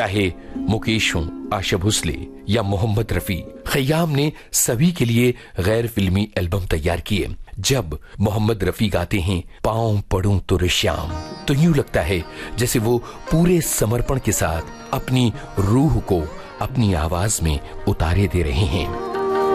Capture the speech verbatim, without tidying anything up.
चाहे मुकेश हों, आशा भोसले या मोहम्मद रफी, खयाम ने सभी के लिए गैर फिल्मी एल्बम तैयार किए। जब मोहम्मद रफी गाते हैं पाँव पड़ूं तो श्याम, तो यूं लगता है जैसे वो पूरे समर्पण के साथ अपनी रूह को अपनी आवाज में उतारे दे रहे हैं।